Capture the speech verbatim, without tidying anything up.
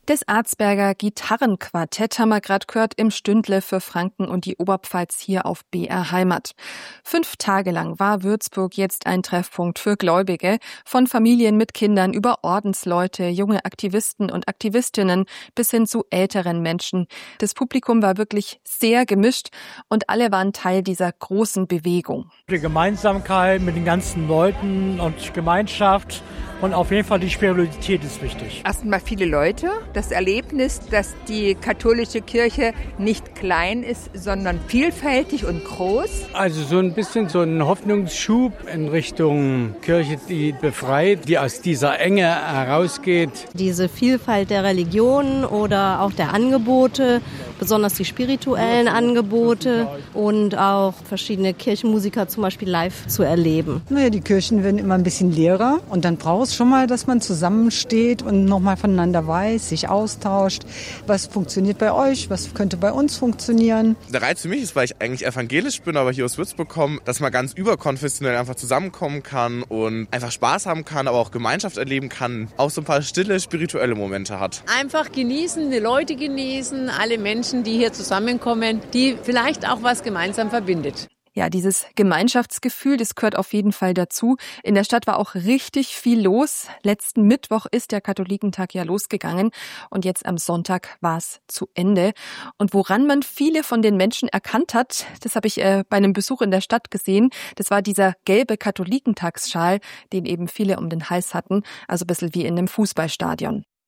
Das Arzberger Gitarrenquartett haben wir gerade gehört im Stündle für Franken und die Oberpfalz hier auf B R Heimat. Fünf Tage lang war Würzburg jetzt ein Treffpunkt für Gläubige, von Familien mit Kindern über Ordensleute, junge Aktivisten und Aktivistinnen bis hin zu älteren Menschen. Das Publikum war wirklich sehr gemischt und alle waren Teil dieser großen Bewegung. Die Gemeinsamkeit mit den ganzen Leuten und Gemeinschaft und auf jeden Fall die Spiritualität ist wichtig. Erstmal viele Leute, das Erlebnis, dass die katholische Kirche nicht klein ist, sondern vielfältig und groß. Also so ein bisschen so ein Hoffnungsschub in Richtung Kirche, die befreit, die aus dieser Enge herausgeht. Diese Vielfalt der Religionen oder auch der Angebote, besonders die spirituellen Angebote und auch verschiedene Kirchenmusiker zum Beispiel live zu erleben. Naja, die Kirchen werden immer ein bisschen leerer und dann braucht es schon mal, dass man zusammensteht und nochmal voneinander weiß, sich austauscht. Was funktioniert bei euch, was könnte bei uns funktionieren? Der Reiz für mich ist, weil ich eigentlich evangelisch bin, aber hier aus Würzburg komme, dass man ganz überkonfessionell einfach zusammenkommen kann und einfach Spaß haben kann, aber auch Gemeinschaft erleben kann, auch so ein paar stille, spirituelle Momente hat. Einfach genießen, die Leute genießen, alle Menschen, die hier zusammenkommen, die vielleicht auch was gemeinsam verbindet. Ja, dieses Gemeinschaftsgefühl, das gehört auf jeden Fall dazu. In der Stadt war auch richtig viel los. Letzten Mittwoch ist der Katholikentag ja losgegangen und jetzt am Sonntag war es zu Ende. Und woran man viele von den Menschen erkannt hat, das habe ich äh, bei einem Besuch in der Stadt gesehen. Das war dieser gelbe Katholikentagsschal, den eben viele um den Hals hatten, also ein bisschen wie in einem Fußballstadion.